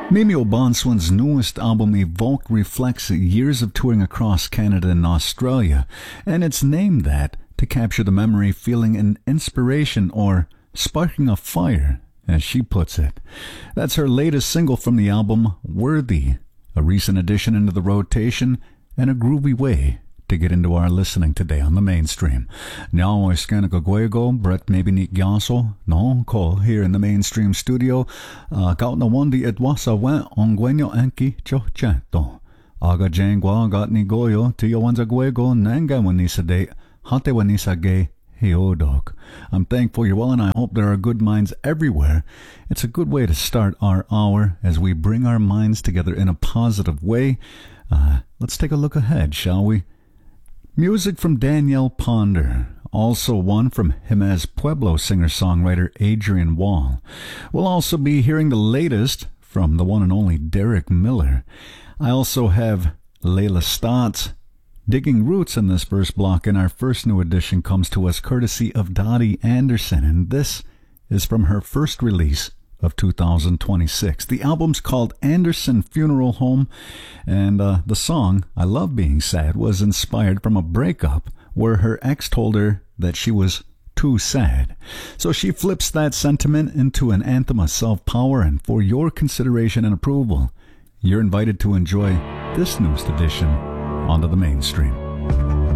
Mimi O'Bonswan's newest album, Evoke, reflects years of touring across Canada and Australia, and it's named that to capture the memory, feeling, and inspiration, or sparking a fire, as she puts it. That's her latest single from the album, Worthy, a recent addition into the rotation, and a groovy way to get into our listening today on the mainstream. Now is Skanakaguego, Brett maybe ni Gyaso, no, ko here in the mainstream studio, kaut na wandi etwasa wen ongwenyo enki chocheto. Aga jangwa got ni goyo, tiyo wanza guego, nanga wanisa de, hate wanisa ge, heodok. I'm thankful you're well, and I hope there are good minds everywhere. It's a good way to start our hour as we bring our minds together in a positive way. Let's take a look ahead, shall we? Music from Danielle Ponder, also one from Jemez Pueblo singer-songwriter Adrian Wall. We'll also be hearing the latest from the one and only Derek Miller. I also have Layla Stotts digging roots in this first block, and our first new edition comes to us courtesy of Dottie Anderson, and this is from her first release of 2026. The album's called Anderson Funeral Home, and the song, I Love Being Sad, was inspired from a breakup where her ex told her that she was too sad. So she flips that sentiment into an anthem of self-power, and for your consideration and approval, you're invited to enjoy this newest edition onto the mainstream.